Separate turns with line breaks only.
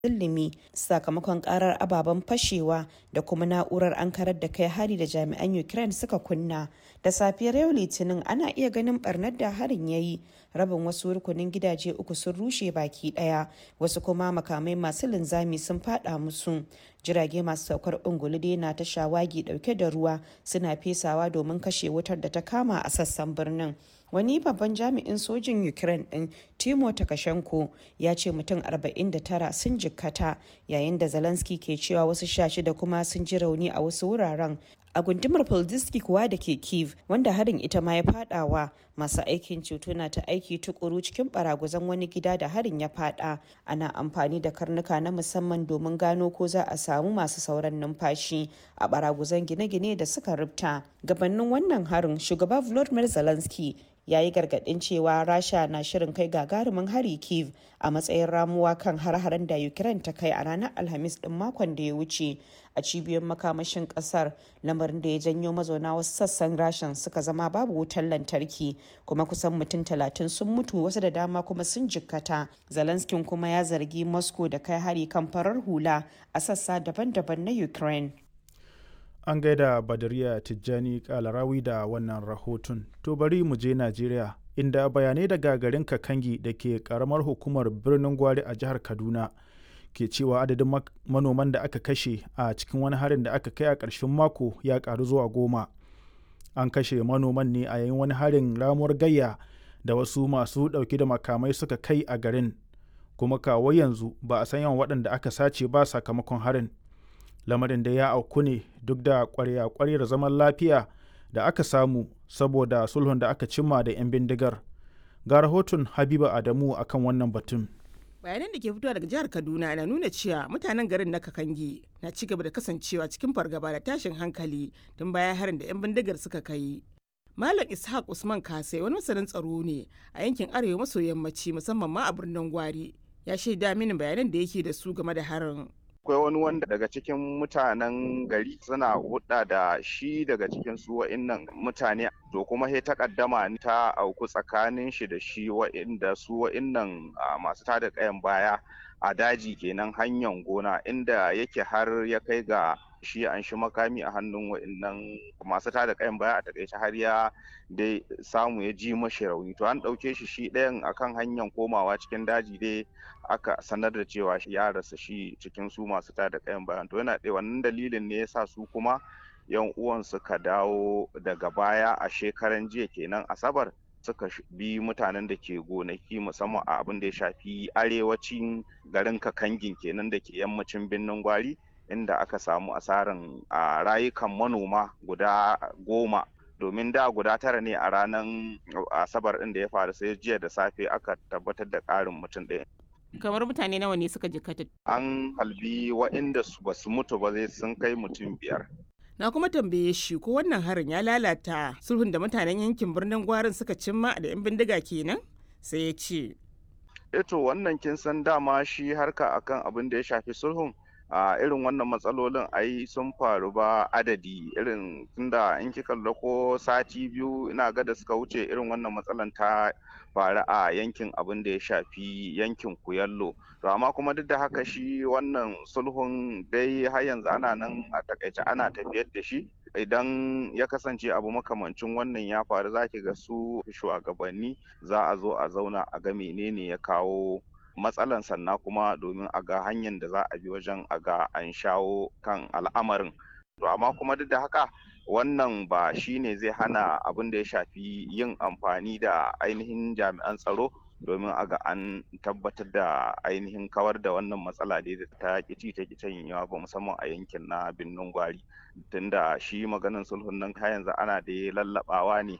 zulumi sakamakon karar ababen fashewa da kuma na'urar ankarar da kai hari da jami'an Ukraine suka kunna. Da safiyar yau Litinin ana iya ganin barnar da harin ya yi. Rabin wasu rukunin gidaje uku sun rushe baki daya, wasu kuma makamai masu linzami sun fada musu. Jirage masu saukar ungulu dai na ta shawagi dauke da ruwa suna fesawa domin kashe wutar da ta kama a sassan birnin. Wani babban jami'in sojin Ukraine din Timo Takashenko ya ce mutum 49 sun jikkata, yayin da Zelensky ke cewa wasu 16 kuma sun ji rauni a wasu wuraren. A gundumar Poldiski kuwa da ke Kyiv, wanda harin ita ma ya fadawa, masu aikin ceto na ta aiki tukuru cikin baraguzan wani gida da harin ya fada. Ana amfani da karnuka na musamman domin gano ko za a samu masu sauran numfashi a baraguzan gine-gine da suka rubta. Gabanin wannan harin, shugaba Volodymyr Zelensky ya yi gargaɗin cewa Rasha na shirin kai gagarumin hari Kyiv a matsayin ramuwa kan har-haren da Ukraine ta kai a ranar Alhamis ɗin makon da ya wuce a cibiyoyin makamashin ƙasar, lamarin da ya janyo mazauna wasu sassan Rashan suka zama babu wutar lantarki, kuma kusan mutum 30 sun mutu, wasu da dama kuma sun jikkata. Zelensky kuma ya zargi Moscow da kai hari kan farar hula a sassa daban-daban na Ukraine.
An gaida Badariya Tijjani Kalarawi da wannan rahoton. To bari mu je Najeriya, inda bayanai daga garin Kakangi da ke karamar hukumar birnin Gwari a jihar Kaduna ke cewa adadin manoman da aka kashe a cikin wani harin da aka kai a ƙarshen mako ya ƙaru zuwa 10. An kashe manoman ne a yayin wani harin ramuwar gayya da wasu masu ɗauke da makamai suka kai a garin, kuma kawo yanzu ba a san yawan waɗanda aka sace ba sakamakon harin. Lamarin da ya auku ne duk da ƙwarya-ƙwaryar zaman lafiya da aka samu saboda sulhun da aka cimma da 'yan bindigar. Ga rahoton Habiba Adamu akan wannan batun.
Bayanan da ke fitowa daga jihar Kaduna na nuna cewa mutanen garin na Kakangi na ci gaba da kasancewa cikin fargaba da tashin hankali tun bayan harin da 'yan bindigar suka kai. Malam Ishaq Usman Kase wani masanin tsaro ne a yankin arewa maso yammaci musamman ma a birnin Gwari. Ya shaida mini bayanan da yake da su game da harin.
Akwai wani wanda daga cikin mutanen gari suna hudda da shi daga cikin su wa'innan mutane, to kuma he takaddama ta auku tsakanin shi da shi wa'innan masu tada kayan baya a daji kenan hanyar gona, inda yake har ya kai ga shi an shi makami a hannun wa'innan masu tada kayan baya, a takaice har ya dai samu ya ji mashi rauni. To an ɗauke shi ɗayan akan hanyar komawa cikin daji dai aka sanar da cewa ya rasa shi cikin su masu tada kayan bayan. To yana ɗaya wannan dalilin ne yasa su kuma yan uwan suka dawo daga baya a shekaran jiya kenan Asabar, suka bi mutanen da ke gonaki musamman a abin da ya shafi arewacin garin Kakangin kenan da ke yammacin birnin Gwari, inda aka samu asaran rayukan manoma guda 10, domin da guda 9 ne a ranar Asabar ɗin da ya faru, sai jiya da safe aka tabbatar da ƙarin mutum ɗaya.
Kamar mutane nawa ne suka jikkata?
An halbi waɗanda ba su mutu ba zai sun kai mutum 5.
Na kuma tambaye shi ko wannan harin ya lalata sulhun da mutanen yankin birnin Gwarin suka cimma da 'yan bindiga kenan? Sai ya ce.
Eto wannan kin san dama shi harka akan abin da ya shafi sulhun, a irin wannan matsalolin ai sun faru ba adadi, irin tunda in kika lura ko sati 2 ina ga da suka wuce irin wannan matsalan ta faru a yankin abin da ya shafi yankin Kuyallo. To amma kuma duk da haka shi wannan sulhun dai har yanzu ana nan a takaice ana tafiyar da shi. Idan ya kasance abu makamancin wannan ya faru, zaki ga su shugabanni za a zo a zauna a ga menene ya kawo matsalan, sannan kuma domin a ga hanyar da za a bi wajen a ga an shawo kan al'amarin. To amma kuma duk da haka wannan ba shi ne zai hana abin da ya shafi yin amfani da ainihin jami'an tsaro domin a ga an tabbatar da ainihin kawar da wannan matsala da ta kici ta kicin yawa ba, musamman a yankin na birnin Gwari, tunda shi maganin sulhun nan yanzu ana da lallabawa ne